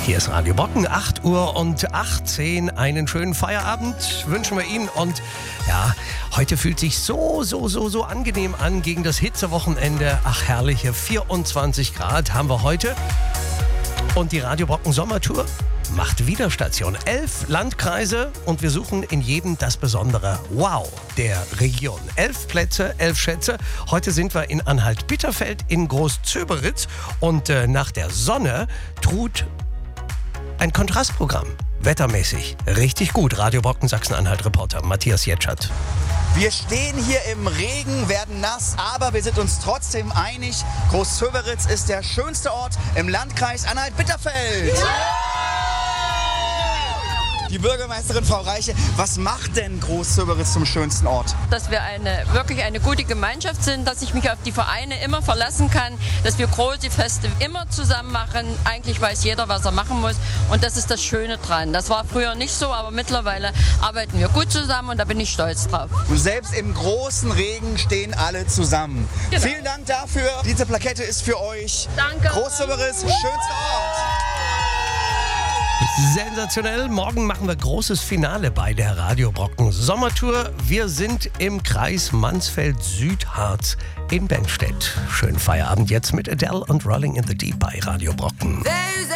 Hier ist Radio Brocken, 8:18 Uhr. Einen schönen Feierabend wünschen wir Ihnen. Und ja, heute fühlt sich so angenehm an gegen das Hitzewochenende. Ach, herrliche 24 Grad haben wir heute. Und die Radio Brocken Sommertour macht wieder Station. 11 Landkreise und wir suchen in jedem das besondere Wow der Region. 11 Plätze, 11 Schätze. Heute sind wir in Anhalt-Bitterfeld in Großzöberitz und nach der Sonne trut ein Kontrastprogramm. Wettermäßig richtig gut. Radio Brocken Sachsen-Anhalt-Reporter Matthias Jetschat. Wir stehen hier im Regen, werden nass, aber wir sind uns trotzdem einig. Großzöberitz ist der schönste Ort im Landkreis Anhalt-Bitterfeld. Die Bürgermeisterin Frau Reiche, was macht denn Großzöberitz zum schönsten Ort? Dass wir wirklich eine gute Gemeinschaft sind, dass ich mich auf die Vereine immer verlassen kann, dass wir große Feste immer zusammen machen. Eigentlich weiß jeder, was er machen muss und das ist das Schöne dran. Das war früher nicht so, aber mittlerweile arbeiten wir gut zusammen und da bin ich stolz drauf. Und selbst im großen Regen stehen alle zusammen. Genau. Vielen Dank dafür. Diese Plakette ist für euch. Danke. Großzöberitz, schönster Ort. Sensationell. Morgen machen wir großes Finale bei der Radio Brocken Sommertour. Wir sind im Kreis Mansfeld-Südharz in Bennstedt. Schönen Feierabend jetzt mit Adele und Rolling in the Deep bei Radio Brocken.